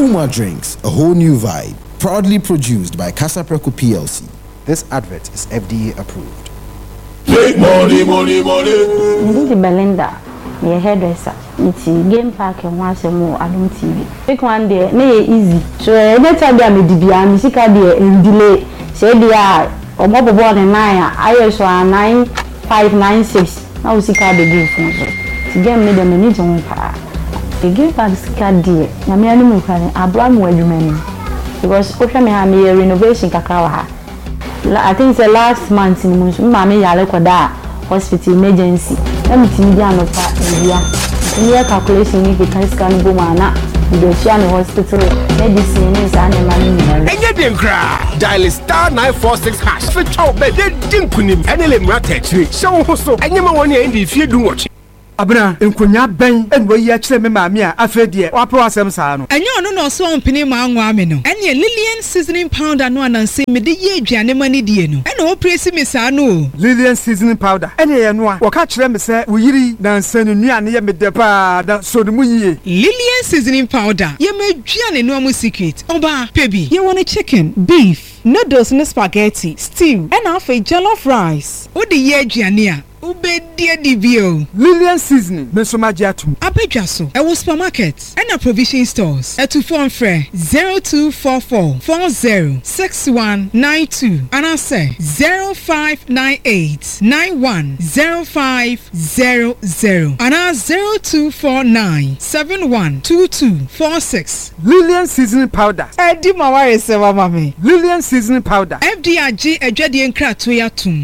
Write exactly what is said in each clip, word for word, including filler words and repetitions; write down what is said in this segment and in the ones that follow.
Puma Drinks, a whole new vibe. Proudly produced by Casapreco P L C. This advert is F D A approved. Make money, money, money. This is Belinda, my hairdresser. It's a game park and once more Adum T V. Take one day, nay easy. So every time I am D B, I'm sick of the delay. Say they are or mobile born and nine. I also are nine five nine six. Now we sick of the game phone. To get me the minute on par. The game park is cat dear. Na me animal can Abraham Wedman. Because okay, me have me renovation kakawa. I think it's the last month in the Mammy Yalekoda hospital emergency. Let me tell you, no part in the calculation if you can scan Bumana, the Shian hospital, medicine is an money. And you didn't cry. Dial star nine four six hash for top, but they didn't put him any limit. So, so, and you want to end if you do watch. Abna enkonya ben enwo yi akire me maami a afedie wapo asem saa no enyo no no so ompini ma anwa me no ene Lillian seasoning powder no ananse me de ye aduane mani die no ene o presi me saa no Lillian seasoning powder ene ye no a wo ka kire me se wo yiri na nsanu nuane ye me de pa da so de mu yie Lillian seasoning powder ye me aduane no amu secret oba pebi ye want chicken beef noodles and spaghetti stew and half a jollof rice o de ye aduane a Ubedia Divio Lillian seasoning Mesomajatu Abejaso Ewo supermarket and a provision stores at two four free zero two four four four zero six one nine two and I say zero five nine eight nine one zero five zero zero and I zero two four nine seven one two two four six Lillian seasoning powder Edi mawari sewa mami Lillian seasoning powder F D R G Ejadi Enkra Toyatum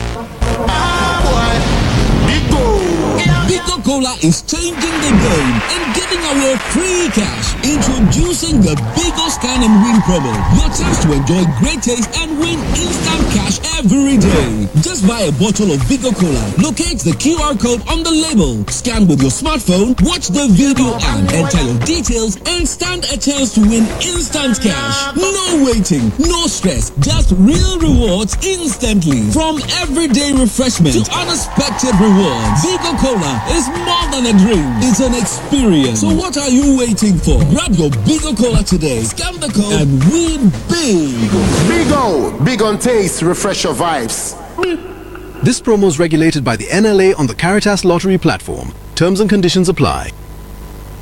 Coca-Cola is changing the game and giving away free cash. Introducing the Bigo Scan and Win promo. Your chance to enjoy great taste and win instant cash every day. Just buy a bottle of Bigo Cola. Locate the Q R code on the label. Scan with your smartphone, watch the video and enter your details and stand a chance to win instant cash. No waiting, no stress, just real rewards instantly. From everyday refreshment to unexpected rewards. Bigo Cola is more than a drink, it's an experience. So what are you waiting for? Grab your Bigo Cola today, scan the code and win big. Bigo, big on taste, refresh your vibes. This promo is regulated by the N L A on the Caritas Lottery platform. Terms and conditions apply.